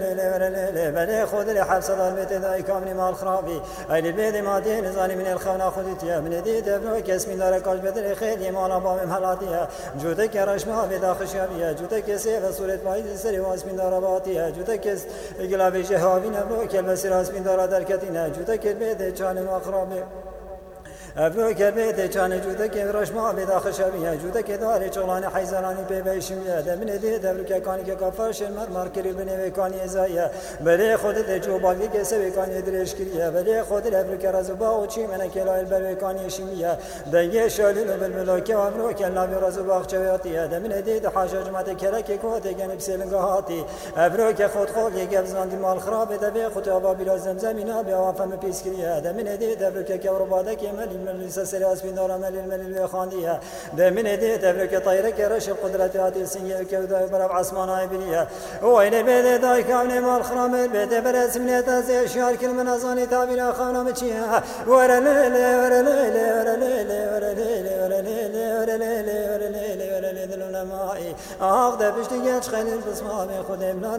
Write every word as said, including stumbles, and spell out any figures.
بلي خذ لحبس البيت ذاك من مال خرابي اي البيت ما دين ظالم من الخونه خذت يا من دي دبرك اسم الله قال بدر خيل ما نبا مهلاتيا جودك رشما بداخل شابيا جودك سيف سوره بايد سري واسم الله رباطيا جودك قلاب جهابي نبوك المسير اسم الله دركتنا جودك البيت كان مخرابي ابروك البيت كان جودك رشما بداخل شبيه جودك داري شغلانه حيزراني ببيشم يا من دي دبرك كان كفرش المرمر كريل بني كان ازايا بلي خود جو باقي كسبي كان يدريش كريا بلي خود ابروك رزبا وشي من كلا البر كان يشميا دنيا شالو بالملوك ابروك النبي رزبا خشوياتي من دي حاجه جمعت كلك كوت جنب سلنغاتي ابروك خود خود يجبزان دي مال خراب دبي خطابا بلا زمزمينا بوافم بيسكريا من دي دبرك كوربادك ملي من سلسلة بين دار مل المل الخانية دمن دي تبرك طيرك رش القدرة هذه السنية كودا برب عصمانة بنية وين بيد داي كامل مال خرام بيد برس من تزي شعر كل من أظن تابنا خانم تشيها ورا ليلة ورا ليلة ورا ليلة ورا ليلة ورا ليلة ورا ليلة ورا ليلة ورا ليلة ورا ليلة ماي أخذ بشتيج خليل بسمة خدمنا